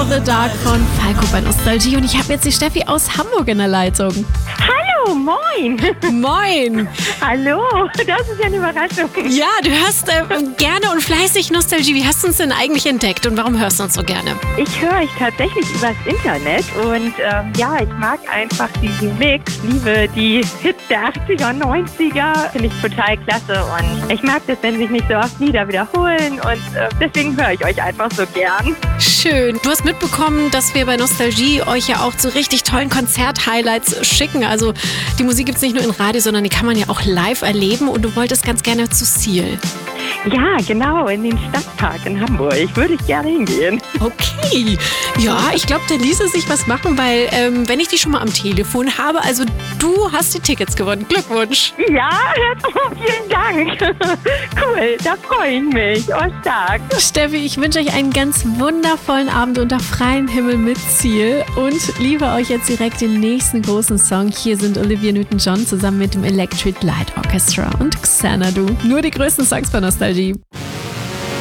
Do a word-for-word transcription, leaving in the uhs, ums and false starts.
of the Dark von Falco bei Nostalgie. Und ich habe jetzt die Steffi aus Hamburg in der Leitung. Hallo, moin. Moin. Hallo, das ist ja eine Überraschung. Ja, du hörst äh, gerne und fleißig Nostalgie. Wie hast du uns denn eigentlich entdeckt und warum hörst du uns so gerne? Ich höre euch tatsächlich übers Internet und ähm, ja, ich mag einfach diesen Mix. Liebe die Hits der achtziger, neunziger. Finde ich total klasse und ich mag das, wenn sich nicht so oft Lieder wiederholen und äh, deswegen höre ich euch einfach so gern. Schön. Du hast mitbekommen, dass wir bei Nostalgie euch ja auch zu richtig tollen Konzert-Highlights schicken. Also die Musik gibt es nicht nur in Radio, sondern die kann man ja auch live erleben und du wolltest ganz gerne zu Seal. Ja, genau, in den Stadtpark in Hamburg. Würde ich gerne hingehen. Okay. Ja, ich glaube, da ließe sich was machen, weil ähm, wenn ich die schon mal am Telefon habe, also du hast die Tickets gewonnen. Glückwunsch. Ja, oh, vielen Dank. Cool, da freue ich mich. Oh, stark. Steffi, ich wünsche euch einen ganz wundervollen Abend unter freiem Himmel mit Ziel und liebe euch jetzt direkt den nächsten großen Song. Hier sind Olivia Newton-John zusammen mit dem Electric Light Orchestra und Xanadu. Nur die größten Songs bei Nostalgie.